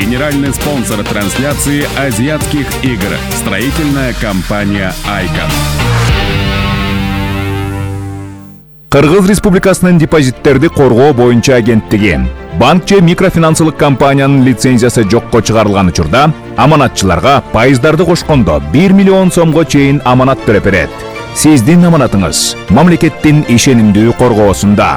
Генеральный спонсор трансляции азиатских игр. Строительная компания «Айкон». Кыргыз Республикасынын депозиттерди коргоо боюнча агенттиги банк же микрофинансылык компаниянын лицензиясы жокко чыгарылган учурда аманатчыларга пайыздарды кошкондо 1 миллион сомго чейин аманат бере берет. Сиздин аманатыңыз мамлекеттин ишенимдүү коргоосунда.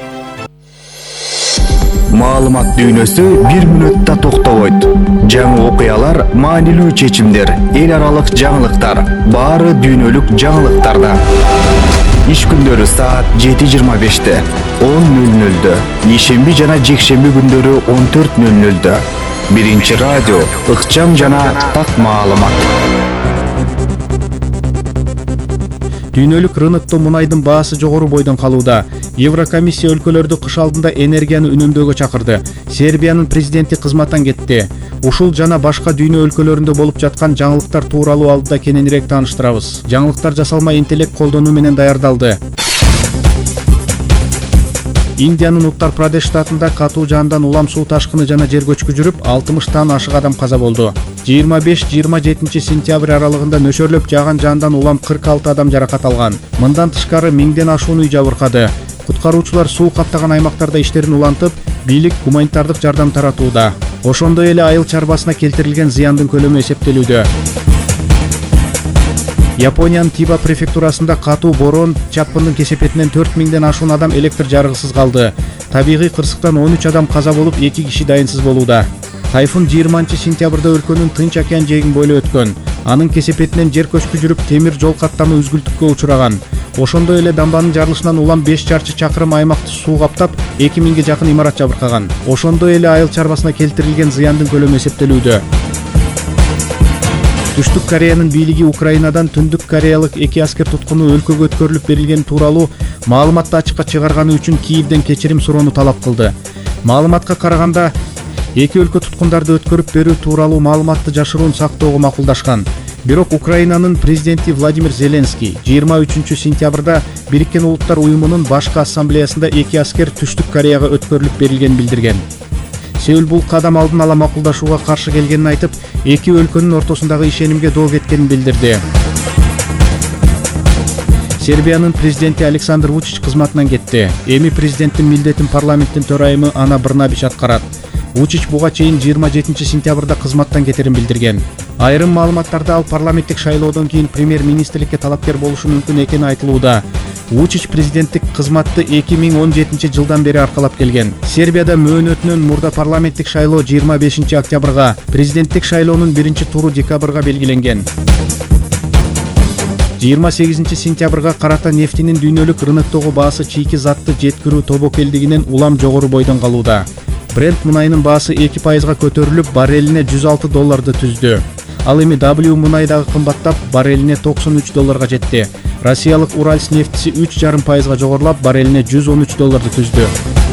Маалымат дүйнөсү 1 мүнөттө токтобойт. Жаңы окуялар, маанилүү чечимдер, эл аралык жаңылыктар, баары дүйнөлүк жаңылыктарда. Иш күндөрү саат 7:25, 10:00, ишемби жана жекшемби күндөрү 14:00. Биринчи радио, ыкчам жана так маалымат. Дүйнөлүк рынокто мунайдын баасы жогору бойдон калууда. Еврокомиссия өлкөлөрдү кыш алдында энергияны үнөмдөөгө чакырды. Сербиянын президенти кызматтан кетти. Ушул жана башка дүйнө өлкөлөрүндө болуп жаткан жаңылыктар тууралуу алдыда кененирээк тааныштырабыз. Жаңылыктар жасалма интеллект колдонуу менен даярдалды. Индиянын Уттар-Прадеш штатында катуу жаандан улам суу ташкыны жана жер көчкү жүрүп, 60-тан ашык адам каза болду. 25-27 сентябрь аралыгында нөшөрлөп жааган жаандан улам 46 адам жаракат алган. Мындан тышкары 1000ден ашуун үй жабыркады. Куткаруучулар суу каптаган аймактарда иштерин улантып, бийлик гуманитардык жардам таратууда. Ошондой эле айыл чарбасына келтирилген зыяндын көлөмү эсептелүүдө. Япониянын Тиба префектурасында катуу борон чапкындын кесепетинен 4000ден ашуун адам электр жарыгысыз калды. Табигый кырсыктан 13 адам каза болуп, 2 киши дайынсыз болууда. Тайфун 20 сентябрда өлкөнүн Тынч океан жээгин бойлой өткөн. Анын кесепетинен жер көчкү жүрүп, темир жол каттамы үзгүлтүккө учураган. Ошондой эле дамбанын жарылышынан улам 5 чарчы чакырым аймакты суу каптап, 2000ге жакын имарат жабыркаган. Ошондой эле айыл чарбасына келтирилген зыяндын көлөмү эсептелүүдө. Түштүк Кореянын бийлиги Украинадан Түндүк Кореялык 2 аскер туткуну өлкөгө өткөрүлүп берилгени тууралуу маалыматты ачыкка чыгарганы үчүн Киевден кечирим суроону талап кылды. Маалыматка караганда, 2 өлкө туткундарды өткөрүп берүү тууралуу маалыматты жашыруун сактоого макулдашкан. Бирок Украинанын президенти Владимир Зеленский 23 сентябрда Бириккен Улуттар уюмунун башкы ассамблеясында 2 аскер Түштүк Кореяга өткөрүлүп берилгенин билдирген. Сеул бул кадам алдын ала макулдашууга каршы келгенин айтып, 2 өлкөнүн ортосундагы ишенимге доо кеткенин билдирди. Сербиянын президенти Александр Вучич кызматынан кетти. Эми президенттин милдетин парламенттин төрайымы Ана Брнабич аткарат. Вучич буга чейин 27 сентябрда кызматтан кетерин билдирген. Айрым маалыматтарда ал парламенттик шайлоодон кийин премьер-министрликке талапкер болушу мүмкүн экени айтылууда. Вучич президенттик кызматты 2017 жылдан бери аркалап келген. Сербияда мөөнөтүнөн мурда парламенттик шайлоо 25 октябрга, президенттик шайлоонун 1 туру декабрга белгиленген. 28 сентябрга карата нефтинин дүйнөлүк рыноктогу баасы чийки затты жеткирүү тобокелдигинен улам жогору бойдон калууда. Брент мунайынын баасы 2%га көтөрүлүп, баррелине $106 түздү. Ал эми W мунай дагы кымбаттап, баррелине $93 жетти. Россиялык Уральс нефтиси 3,5%га жогорулап, баррелине $113 түздү.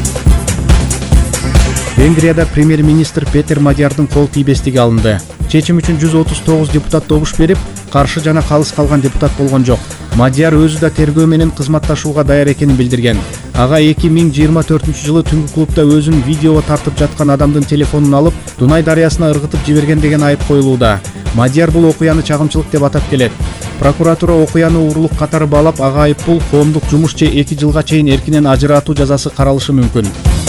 Венгрияда премьер-министр Петер Мадиярдын кол тийбестиги алынды. Чечим үчүн 139 депутат добуш берип, каршы жана калыс калган депутат болгон жок. Мадияр өзү да тергөө менен кызматташууга даяр экенин билдирген. Ага 2024-жылы түнкү клубда өзүн видеого тартып жаткан адамдын телефонун алып, Дунай дарыясына ыргытып жиберген деген айып коюлууда. Мадияр бул окуяны чагымчылык деп атап келет. Прокуратура окуяны уурулук катары баалап, ага айыппул коомдук жумуш же 2 жылга чейин эркинен ажыраатуу жазасы каралышы мүмкүн.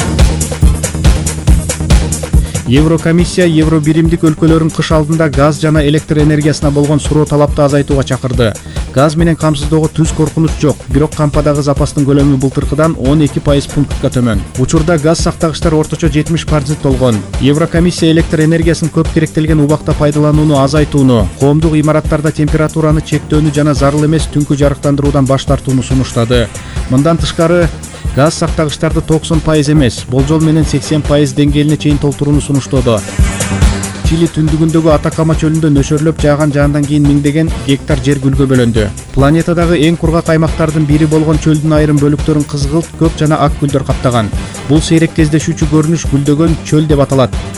Еврокомиссия евробиримдик өлкөлөрүн кыш алдында газ жана электр энергиясына болгон суроо талапты азайтууга чакырды. Газ менен камсыздоого түз коркунуч жок, бирок кампадагы запастын көлөмү былтыркыдан 12% пунктка төмөн. Учурда газ сактагычтар орточо 70% толгон. Еврокомиссия электр энергиясын көп керектелген убакта пайдаланууну азайтууну, коомдук имараттарда температураны чектөөнү жана зарыл эмес түнкү жарыктандыруудан баш тартууну сунуштады. Мындан тышкары, газ сактагычтарды 90% эмес, болжол менен 80% деңгээлине чейин толтурууну сунуштоодо. Чили түндүгүндөгү Атакама чөлүндө нөшөрлөп жааган жаандан кийин миңдеген гектар жер гүлгө бөлөндү. Планетадагы эң кургак аймактардын бири болгон чөлдүн айрым бөлүктөрүн кызгылт, көк жана ак гүлдөр каптаган. Бул сейрек кездешүүчү көрүнүш гүлдөгөн чөл деп аталат.